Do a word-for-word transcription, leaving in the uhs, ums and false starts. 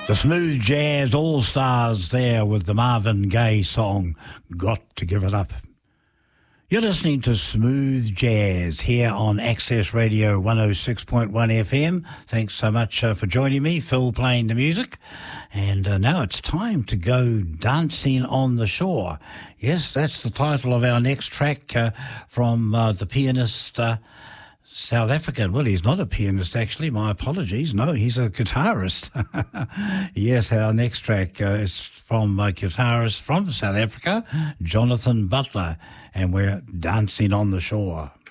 The Smooth Jazz All-Stars there with the Marvin Gaye song, Got to Give It Up. You're listening to Smooth Jazz here on Access Radio one oh six point one F M. Thanks so much uh, for joining me, Phil playing the music. And uh, now it's time to go dancing on the shore. Yes, that's the title of our next track uh, from uh, the pianist... Uh, South African. Well, he's not a pianist, actually. My apologies. No, he's a guitarist. Yes, our next track uh, is from a guitarist from South Africa, Jonathan Butler, and we're dancing on the shore.